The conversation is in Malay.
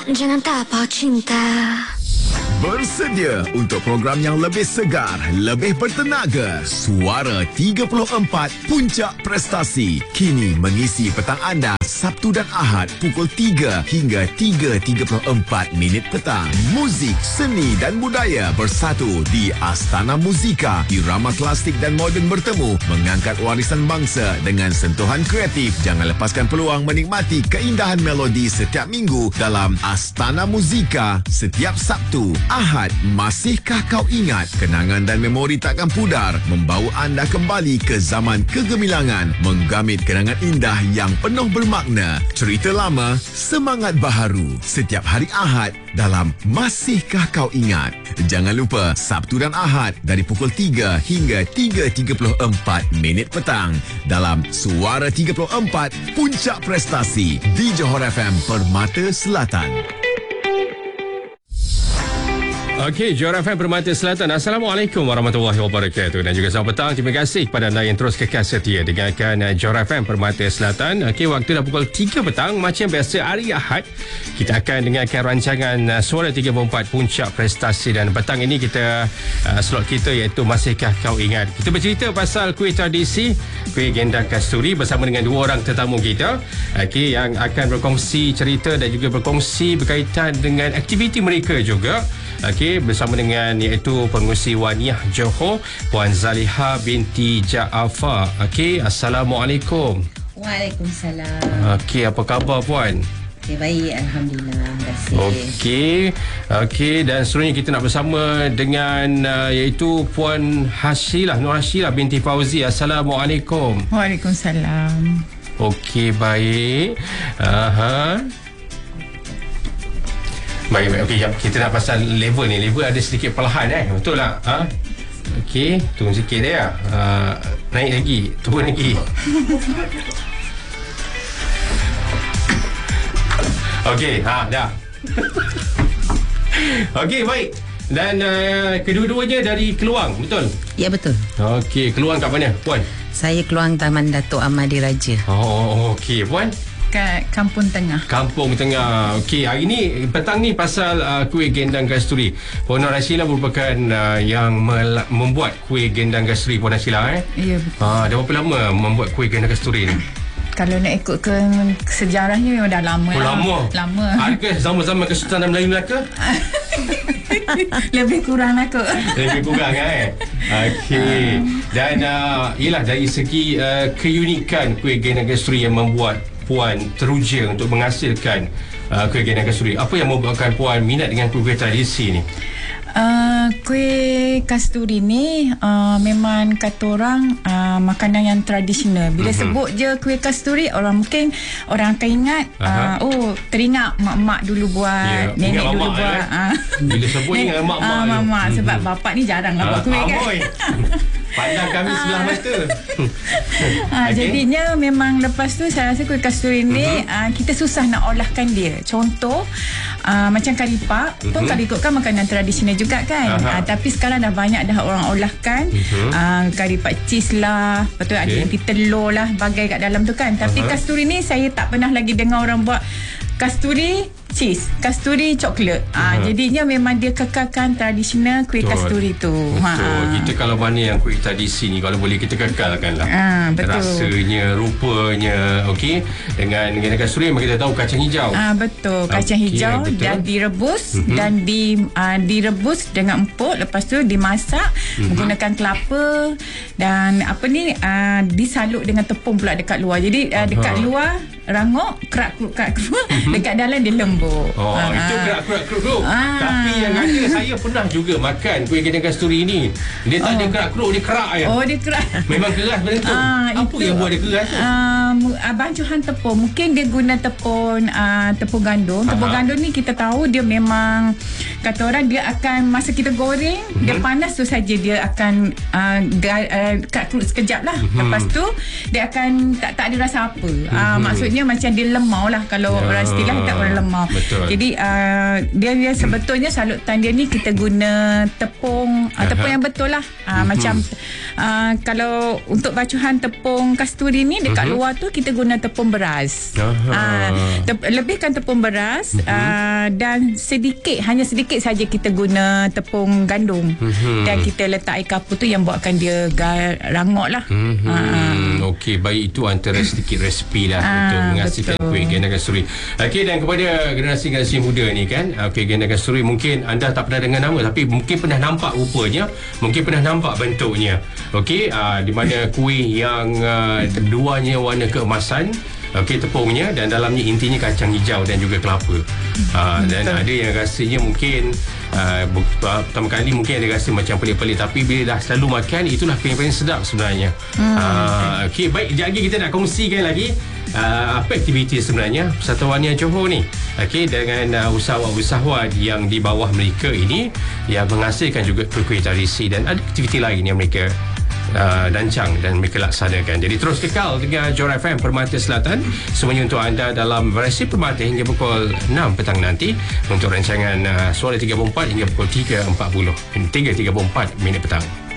Jangan tapau cinta. Bersedia untuk program yang lebih segar, lebih bertenaga. Suara 34 Puncak Prestasi kini mengisi petang anda Sabtu dan Ahad pukul 3 hingga 3.34 minit petang. Muzik, seni dan budaya bersatu di Astana Muzika. Irama klasik dan moden bertemu mengangkat warisan bangsa dengan sentuhan kreatif. Jangan lepaskan peluang menikmati keindahan melodi setiap minggu dalam Astana Muzika setiap Sabtu. Ahad, masihkah kau ingat? Kenangan dan memori takkan pudar, membawa anda kembali ke zaman kegemilangan, menggamit kenangan indah yang penuh bermakna. Cerita lama, semangat baharu. Setiap hari Ahad dalam Masihkah Kau Ingat? Jangan lupa, Sabtu dan Ahad dari pukul 3 hingga 3.34 minit petang dalam Suara 34 Puncak Prestasi di Johor FM Permata Selatan. Okey, Johor FM Permata Selatan. Assalamualaikum warahmatullahi wabarakatuh. Dan juga selamat petang. Terima kasih kepada anda yang terus kekal setia dengarkan Johor FM Permata Selatan. Okey, waktu dah pukul 3 petang. Macam biasa hari Ahad, kita akan dengarkan rancangan Suara 34 Puncak Prestasi. Dan petang ini kita slot kita iaitu Masihkah Kau Ingat. Kita bercerita pasal kuih tradisi, kuih gendang kasturi bersama dengan dua orang tetamu kita. Okey, yang akan berkongsi cerita dan juga berkongsi berkaitan dengan aktiviti mereka juga. Okey, bersama dengan iaitu Pengerusi Waniah Johor, Puan Zaliha binti Jaafar. Okey, Assalamualaikum. Waalaikumsalam. Okey, apa khabar Puan? Okey, baik, alhamdulillah. Terima kasih. Okey, dan seterusnya kita nak bersama dengan iaitu Puan Hasyilah, Nur Hasyilah binti Fauzi. Assalamualaikum. Waalaikumsalam. Okey, baik. Baik. Okey, kita nak pasal level ni. Level ada sedikit perlahan betul tak? Okey, turun sikit dia. Naik lagi, turun lagi. Okey, dah. Okey, baik. Dan kedua-duanya dari Keluang, betul? Ya, betul. Okey, Keluang kat mana, Puan? Saya Keluang Taman Datuk Ahmad Diraja. Oh, okey, Puan? Kat Kampung Tengah. Kampung Tengah. Okey, hari ni petang ni pasal kuih gendang kasturi. Puan Nur Hasyilah merupakan yang membuat kuih gendang kasturi, Puan Hasyilah Ya, betul. Dah berapa lama membuat kuih gendang kasturi ni? Kalau nak ikutkan sejarahnya memang dah lama. Lama. Adakah zaman-zaman Kesultanan Melayu Melaka? Lebih kurang lah kot. Lebih kurang Okey. Dan ialah dari segi keunikan kuih gendang kasturi yang membuat Puan teruja untuk menghasilkan kuih gendang kasturi. Apa yang membuatkan Puan minat dengan kuih tradisi ni? Kuih kasturi ni memang kata orang makanan yang tradisional. Bila sebut je kuih kasturi, orang akan ingat teringat mak-mak dulu buat, nenek dulu buat. Bila sebut ingat mak-mak sebab bapak ni jarang lah buat kuih kan. Pandang kami sebelah mata. Jadinya memang lepas tu saya rasa kuih kasturi ni kita susah nak olahkan dia. Contoh macam karipak pun karipap kan makanan tradisional juga kan. Tapi sekarang dah banyak dah orang olahkan. Karipak cheese lah, lepas tu ada yang telur lah bagai kat dalam tu kan. Tapi kasturi ni saya tak pernah lagi dengar orang buat kasturi cheese, kasturi coklat. Jadinya memang dia kekalkan tradisional kuih kasturi tu. Betul. Kita kalau mana yang kuih tradisi ni kalau boleh kita kekalkan lah. Betul. Rasanya, rupanya, okey. Dengan kasturi memang kita tahu kacang hijau. Betul. Kacang hijau betul. dan direbus dan direbus dengan empuk, lepas tu dimasak menggunakan kelapa dan disalut dengan tepung pula dekat luar. Jadi dekat luar rangup, kerak-keruk dekat dalam dia lembut. Itu kerak-keruk. Tapi yang ada, saya pernah juga makan kuih gendang kasturi ni. Dia tak ada kerak-keruk, dia kerak je. Dia kerak. Memang keras benda tu. Apa yang buat dia keras tu? Bancuhan tepung. Mungkin dia guna tepung gandum. Tepung gandum ni kita tahu dia memang kata orang dia akan masa kita goreng dia panas tu saja dia akan kerak-keruk sekejap lah. Lepas tu dia akan tak ada rasa apa. Maksudnya macam dia lemau lah kalau orang istilah tak orang lemau. Betul. Jadi dia sebetulnya salutan dia ni kita guna tepung Tepung yang betul lah. Macam kalau untuk bacuhan tepung kasturi ni dekat luar tu kita guna tepung beras. Lebihkan tepung beras dan hanya sedikit saja kita guna tepung gandum. Dan kita letak air kapur tu yang buatkan dia rangup lah. Okey, baik, itu antara sedikit resipi lah untuk menghasilkan kuih ganda kasturi. Okey, dan kepada generasi muda ni kan, okey, ganda kasturi mungkin anda tak pernah dengar nama, tapi mungkin pernah nampak rupanya, mungkin pernah nampak bentuknya. Okey, di mana kuih yang luarnya warna keemasan, okey, tepungnya, dan dalamnya intinya kacang hijau dan juga kelapa. Dan ada yang rasanya mungkin pertama kali mungkin ada rasa macam pelik-pelik, tapi bila dah selalu makan, itulah yang paling sedap sebenarnya. Okey, baik, sekejap lagi kita nak kongsikan lagi apa aktiviti sebenarnya Persatuan Wanian Johor ni, okey, dengan usahawan-usahawan yang di bawah mereka ini yang menghasilkan juga kuih tradisi, dan ada aktiviti lain yang mereka rancang dan mereka laksanakan. Jadi terus kekal dengan Johor FM Permata Selatan, semuanya untuk anda dalam Versi Permata hingga pukul 6 petang nanti, untuk rancangan Suara 34 hingga pukul 3.34 minit petang.